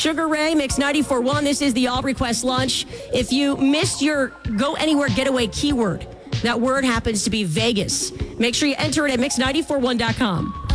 Sugar Ray, Mix 94.1. This is the All Request Lunch. If you missed your Go Anywhere Getaway keyword, that word happens to be Vegas. Make sure you enter it at mix941.com.